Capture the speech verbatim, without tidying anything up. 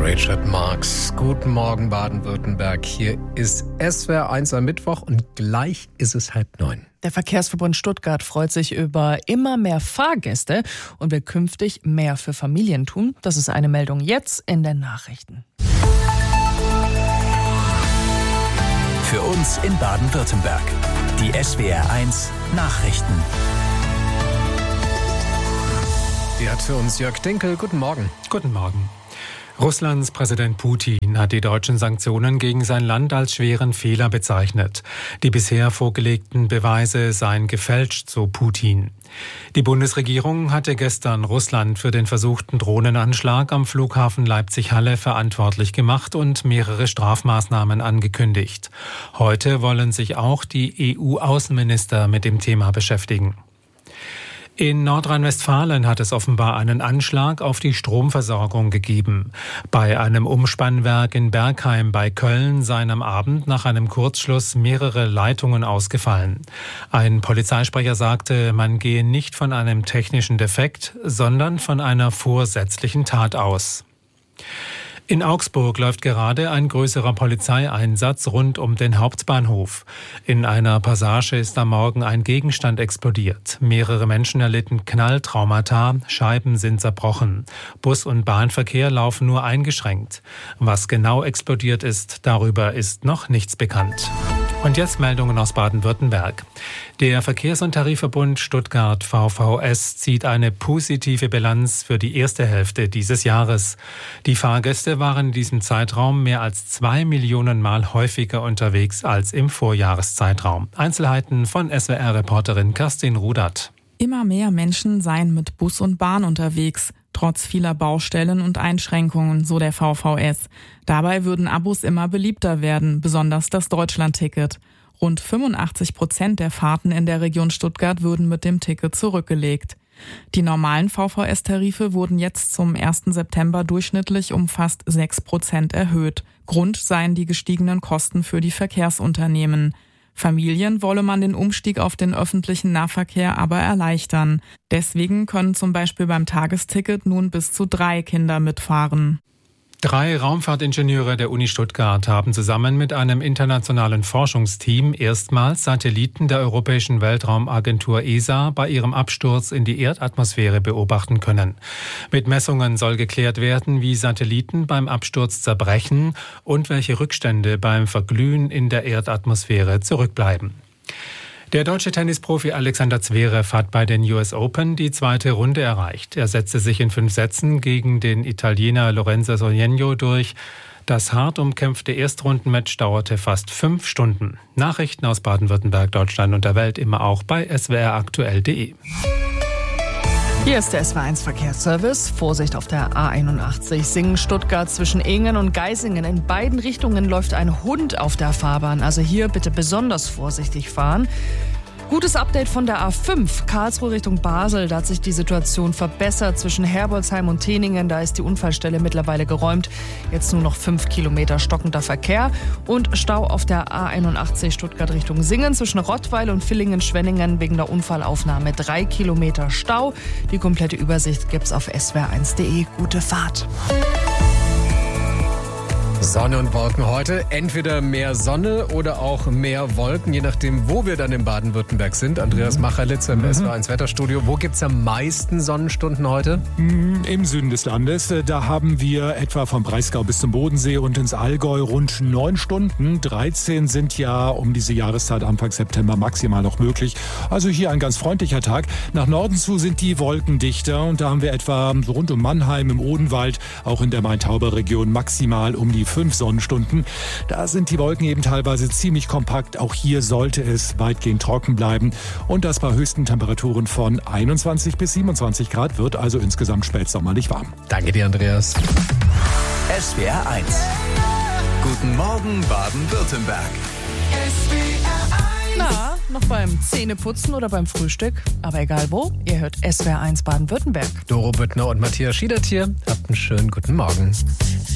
Richard Marx. Guten Morgen Baden-Württemberg. Hier ist S W R eins am Mittwoch und gleich ist es halb neun. Der Verkehrsverbund Stuttgart freut sich über immer mehr Fahrgäste und will künftig mehr für Familien tun. Das ist eine Meldung jetzt in den Nachrichten. Für uns in Baden-Württemberg. Die S W R eins Nachrichten. Die hat für uns Jörg Dinkel. Guten Morgen. Guten Morgen. Russlands Präsident Putin hat die deutschen Sanktionen gegen sein Land als schweren Fehler bezeichnet. Die bisher vorgelegten Beweise seien gefälscht, so Putin. Die Bundesregierung hatte gestern Russland für den versuchten Drohnenanschlag am Flughafen Leipzig-Halle verantwortlich gemacht und mehrere Strafmaßnahmen angekündigt. Heute wollen sich auch die E U-Außenminister mit dem Thema beschäftigen. In Nordrhein-Westfalen hat es offenbar einen Anschlag auf die Stromversorgung gegeben. Bei einem Umspannwerk in Bergheim bei Köln seien am Abend nach einem Kurzschluss mehrere Leitungen ausgefallen. Ein Polizeisprecher sagte, man gehe nicht von einem technischen Defekt, sondern von einer vorsätzlichen Tat aus. In Augsburg läuft gerade ein größerer Polizeieinsatz rund um den Hauptbahnhof. In einer Passage ist am Morgen ein Gegenstand explodiert. Mehrere Menschen erlitten Knalltraumata, Scheiben sind zerbrochen. Bus- und Bahnverkehr laufen nur eingeschränkt. Was genau explodiert ist, darüber ist noch nichts bekannt. Und jetzt Meldungen aus Baden-Württemberg. Der Verkehrs- und Tarifverbund Stuttgart V V S zieht eine positive Bilanz für die erste Hälfte dieses Jahres. Die Fahrgäste waren in diesem Zeitraum mehr als zwei Millionen Mal häufiger unterwegs als im Vorjahreszeitraum. Einzelheiten von S W R-Reporterin Kerstin Rudert. Immer mehr Menschen seien mit Bus und Bahn unterwegs, trotz vieler Baustellen und Einschränkungen, so der V V S. Dabei würden Abos immer beliebter werden, besonders das Deutschland-Ticket. Rund fünfundachtzig Prozent der Fahrten in der Region Stuttgart würden mit dem Ticket zurückgelegt. Die normalen V V S-Tarife wurden jetzt zum ersten September durchschnittlich um fast sechs Prozent erhöht. Grund seien die gestiegenen Kosten für die Verkehrsunternehmen. Familien wolle man den Umstieg auf den öffentlichen Nahverkehr aber erleichtern. Deswegen können zum Beispiel beim Tagesticket nun bis zu drei Kinder mitfahren. Drei Raumfahrtingenieure der Uni Stuttgart haben zusammen mit einem internationalen Forschungsteam erstmals Satelliten der Europäischen Weltraumagentur E S A bei ihrem Absturz in die Erdatmosphäre beobachten können. Mit Messungen soll geklärt werden, wie Satelliten beim Absturz zerbrechen und welche Rückstände beim Verglühen in der Erdatmosphäre zurückbleiben. Der deutsche Tennisprofi Alexander Zverev hat bei den U S Open die zweite Runde erreicht. Er setzte sich in fünf Sätzen gegen den Italiener Lorenzo Sonego durch. Das hart umkämpfte Erstrundenmatch dauerte fast fünf Stunden. Nachrichten aus Baden-Württemberg, Deutschland und der Welt immer auch bei s w r aktuell punkt d e. Hier ist der S W R eins Verkehrsservice. Vorsicht auf der A einundachtzig Singen-Stuttgart zwischen Ehingen und Geisingen. In beiden Richtungen läuft ein Hund auf der Fahrbahn. Also hier bitte besonders vorsichtig fahren. Gutes Update von der A fünf, Karlsruhe Richtung Basel. Da hat sich die Situation verbessert zwischen Herbolzheim und Teningen. Da ist die Unfallstelle mittlerweile geräumt. Jetzt nur noch fünf Kilometer stockender Verkehr. Und Stau auf der A einundachtzig Stuttgart Richtung Singen zwischen Rottweil und Villingen-Schwenningen wegen der Unfallaufnahme. Drei Kilometer Stau. Die komplette Übersicht gibt's auf s w r eins punkt d e. Gute Fahrt. Sonne und Wolken heute. Entweder mehr Sonne oder auch mehr Wolken, je nachdem, wo wir dann in Baden-Württemberg sind. Andreas Macherlitz im mhm. S W R eins Wetterstudio. Wo gibt es am meisten Sonnenstunden heute? Im Süden des Landes. Da haben wir etwa vom Breisgau bis zum Bodensee und ins Allgäu rund neun Stunden. dreizehn sind ja um diese Jahreszeit Anfang September maximal noch möglich. Also hier ein ganz freundlicher Tag. Nach Norden zu sind die Wolken dichter und da haben wir etwa rund um Mannheim im Odenwald, auch in der Main-Tauber-Region maximal um die fünf Sonnenstunden. Da sind die Wolken eben teilweise ziemlich kompakt. Auch hier sollte es weitgehend trocken bleiben. Und das bei höchsten Temperaturen von einundzwanzig bis siebenundzwanzig Grad wird also insgesamt spätsommerlich warm. Danke dir, Andreas. S W R eins. Guten Morgen, Baden-Württemberg. Na, noch beim Zähneputzen oder beim Frühstück? Aber egal wo, ihr hört S W R eins Baden-Württemberg. Doro Büttner und Matthias Schiedert hier. Habt einen schönen guten Morgen.